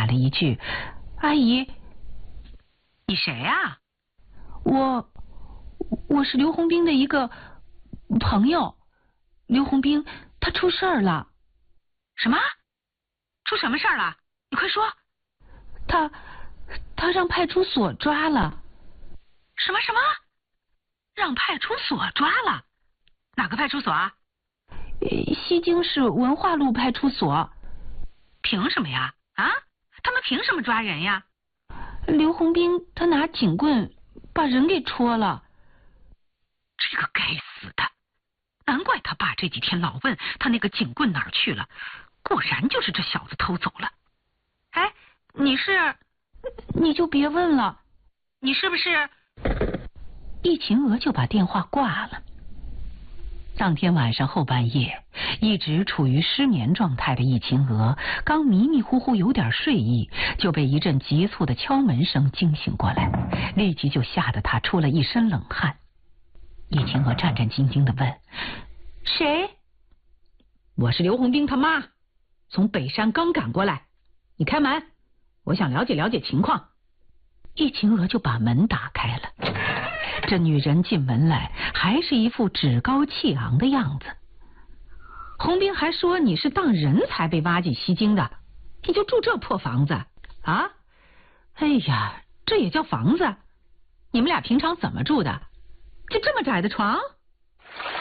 喊了一句：“阿姨。”“ 你谁呀？”“ 我是刘洪兵的一个朋友。刘洪兵他出事儿了。”“ 什么？出什么事儿了？你快说。”“ 他让派出所抓了。”“ 什么？让派出所抓了？哪个派出所啊？”“ 西京市文化路派出所。”“ 凭什么呀？啊？他们凭什么抓人呀？”“ 刘洪兵他拿警棍把人给戳了。”“ 这个该死的！难怪他爸这几天老问他那个警棍哪儿去了，果然就是这小子偷走了。哎，你就别问了。 你是不是？” 易秦娥就把电话挂了。当天晚上后半夜，一直处于失眠状态的易秦娥刚迷迷糊糊有点睡意，就被一阵急促的敲门声惊醒过来，立即就吓得她出了一身冷汗。易秦娥战战兢兢地问：“谁？”“ 我是刘洪兵他妈，从北山刚赶过来，你开门，我想了解了解情况。” 易秦娥就把门打开了。这女人进门来还是一副趾高气昂的样子。“洪兵还说你是当人才被挖进西京的，你就住这破房子啊？哎呀，这也叫房子？你们俩平常怎么住的？就这么窄的床？”